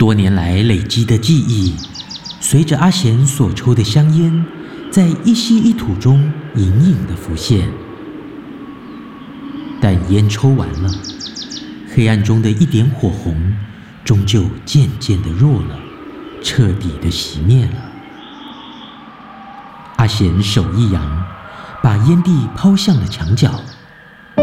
多年来累积的记忆，随着阿贤所抽的香烟，在一吸一吐中隐隐地浮现。但烟抽完了，黑暗中的一点火红，终究渐渐地弱了，彻底地熄灭了。阿贤手一扬，把烟蒂抛向了墙角。